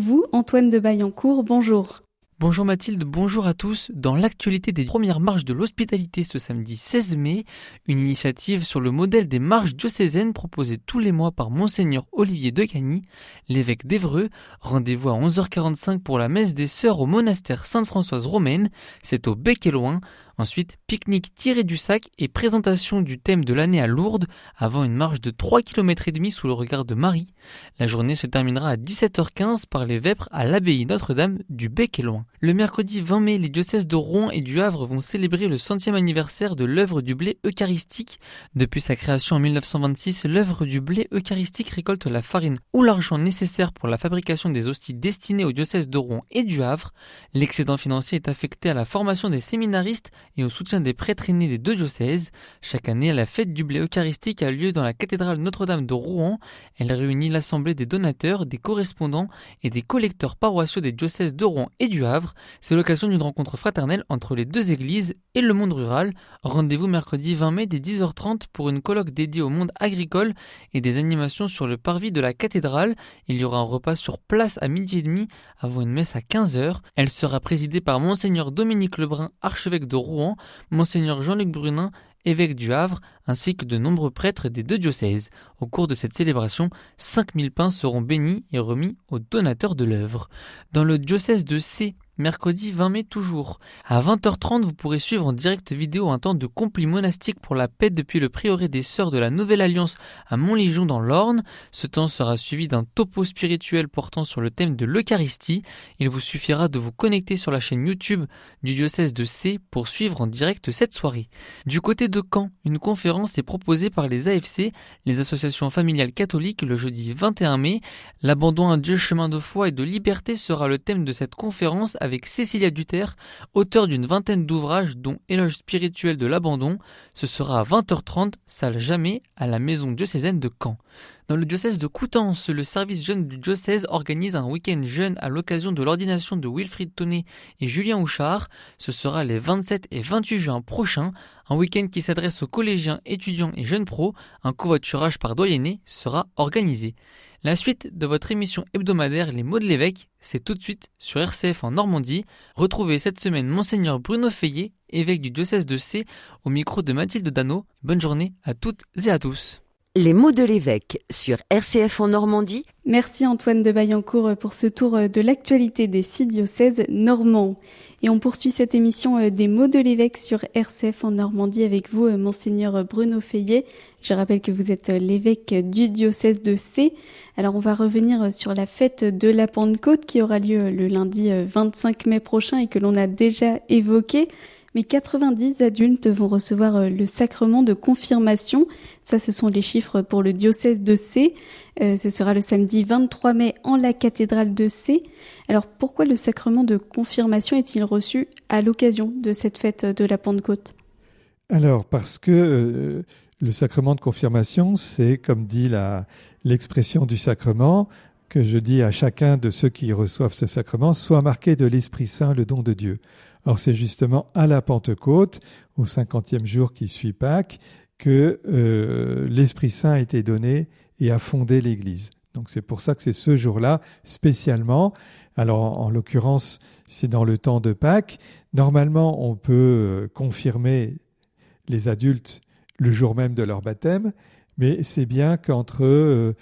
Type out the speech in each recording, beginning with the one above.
vous, Antoine de Baillancourt, bonjour. Bonjour Mathilde, bonjour à tous. Dans l'actualité des premières marches de l'hospitalité ce samedi 16 mai, une initiative sur le modèle des marches diocésaines proposée tous les mois par Monseigneur Olivier Decagny, l'évêque d'Évreux. Rendez-vous à 11h45 pour la messe des sœurs au monastère Sainte-Françoise romaine, c'est au Bec et Loin. Ensuite, pique-nique tiré du sac et présentation du thème de l'année à Lourdes avant une marche de 3,5 km sous le regard de Marie. La journée se terminera à 17h15 par les vêpres à l'abbaye Notre-Dame du Bec et Loin. Le mercredi 20 mai, les diocèses de Rouen et du Havre vont célébrer le 100e anniversaire de l'œuvre du blé eucharistique. Depuis sa création en 1926, l'œuvre du blé eucharistique récolte la farine ou l'argent nécessaire pour la fabrication des hosties destinées aux diocèses de Rouen et du Havre. L'excédent financier est affecté à la formation des séminaristes et au soutien des prêtres aînés des deux diocèses. Chaque année, la fête du blé eucharistique a lieu dans la cathédrale Notre-Dame de Rouen. Elle réunit l'assemblée des donateurs, des correspondants et des collecteurs paroissiaux des diocèses de Rouen et du Havre. C'est l'occasion d'une rencontre fraternelle entre les deux églises et le monde rural. Rendez-vous mercredi 20 mai dès 10h30 pour une colloque dédiée au monde agricole et des animations sur le parvis de la cathédrale. Il y aura un repas sur place à 12h30 avant une messe à 15h. Elle sera présidée par Monseigneur Dominique Lebrun, archevêque de Rouen, Monseigneur Jean-Luc Brunin, évêque du Havre, ainsi que de nombreux prêtres des deux diocèses. Au cours de cette célébration, 5000 pains seront bénis et remis aux donateurs de l'œuvre. Dans le diocèse de C, mercredi 20 mai toujours. À 20h30, vous pourrez suivre en direct vidéo un temps de complis monastique pour la paix depuis le prieuré des Sœurs de la Nouvelle Alliance à Montligeon dans l'Orne. Ce temps sera suivi d'un topo spirituel portant sur le thème de l'Eucharistie. Il vous suffira de vous connecter sur la chaîne YouTube du diocèse de C pour suivre en direct cette soirée. Du côté de Caen, une conférence est proposée par les AFC, les associations familiales catholiques, le jeudi 21 mai. L'abandon à Dieu, chemin de foi et de liberté sera le thème de cette conférence avec Cécilia Duterre, auteure d'une vingtaine d'ouvrages dont Éloge spirituel de l'abandon. Ce sera à 20h30, salle Jamais, à la maison diocésaine de Caen. Dans le diocèse de Coutances, le service jeune du diocèse organise un week-end jeune à l'occasion de l'ordination de Wilfried Tonnet et Julien Houchard. Ce sera les 27 et 28 juin prochains. Un week-end qui s'adresse aux collégiens, étudiants et jeunes pros. Un covoiturage par doyenné sera organisé. La suite de votre émission hebdomadaire Les mots de l'évêque, c'est tout de suite sur RCF en Normandie. Retrouvez cette semaine Monseigneur Bruno Feillet, évêque du diocèse de C, au micro de Mathilde Dano. Bonne journée à toutes et à tous. Les mots de l'évêque sur RCF en Normandie. Merci Antoine de Baillancourt pour ce tour de l'actualité des 6 diocèses normands. Et on poursuit cette émission des mots de l'évêque sur RCF en Normandie avec vous, Monseigneur Bruno Feillet. Je rappelle que vous êtes l'évêque du diocèse de C. Alors on va revenir sur la fête de la Pentecôte qui aura lieu le lundi 25 mai prochain et que l'on a déjà évoqué. Mais 90 adultes vont recevoir le sacrement de confirmation. Ça, ce sont les chiffres pour le diocèse de C. Ce sera le samedi 23 mai en la cathédrale de C. Alors, pourquoi le sacrement de confirmation est-il reçu à l'occasion de cette fête de la Pentecôte ? Alors, parce que le sacrement de confirmation, c'est, comme dit l'expression du sacrement, que je dis à chacun de ceux qui reçoivent ce sacrement, soit marqué de l'Esprit Saint, le don de Dieu. Or, c'est justement à la Pentecôte, au 50e jour qui suit Pâques, que l'Esprit Saint a été donné et a fondé l'Église. Donc, c'est pour ça que c'est ce jour-là, spécialement. Alors, en l'occurrence, c'est dans le temps de Pâques. Normalement, on peut confirmer les adultes le jour même de leur baptême, mais c'est bien qu'entre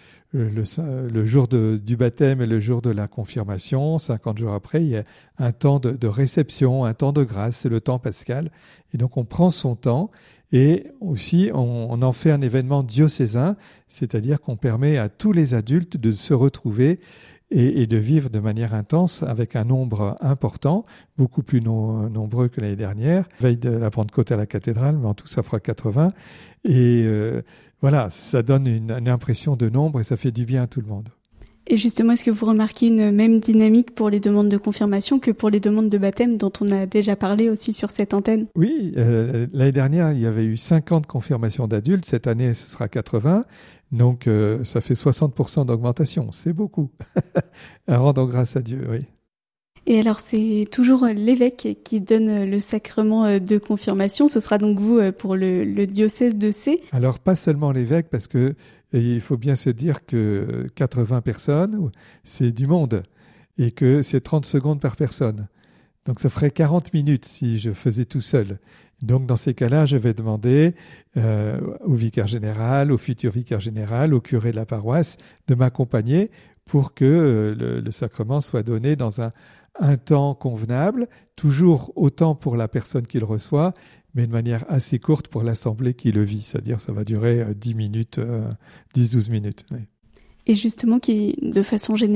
le jour du baptême et le jour de la confirmation, 50 jours après, il y a un temps de réception, un temps de grâce, c'est le temps pascal. Et donc on prend son temps et aussi on en fait un événement diocésain, c'est-à-dire qu'on permet à tous les adultes de se retrouver et de vivre de manière intense avec un nombre important, beaucoup plus nombreux que l'année dernière. Veille de la Pentecôte à la cathédrale, mais en tout ça fera 80. Et voilà, ça donne une impression de nombre et ça fait du bien à tout le monde. Et justement, est-ce que vous remarquez une même dynamique pour les demandes de confirmation que pour les demandes de baptême dont on a déjà parlé aussi sur cette antenne ? Oui, l'année dernière, il y avait eu 50 confirmations d'adultes. Cette année, ce sera 80. Donc, ça fait 60% d'augmentation. C'est beaucoup. À rendre grâce à Dieu, oui. Et alors, c'est toujours l'évêque qui donne le sacrement de confirmation. Ce sera donc vous pour le diocèse de C. Alors, pas seulement l'évêque, parce que il faut bien se dire que 80 personnes, c'est du monde. et que c'est 30 secondes par personne. Donc ça ferait 40 minutes si je faisais tout seul. Donc dans ces cas-là, je vais demander au vicaire général, au futur vicaire général, au curé de la paroisse de m'accompagner pour que le sacrement soit donné dans un temps convenable, toujours autant pour la personne qui le reçoit, mais de manière assez courte pour l'assemblée qui le vit. C'est-à-dire ça va durer 10-12 minutes. Oui. Et justement, de façon générale,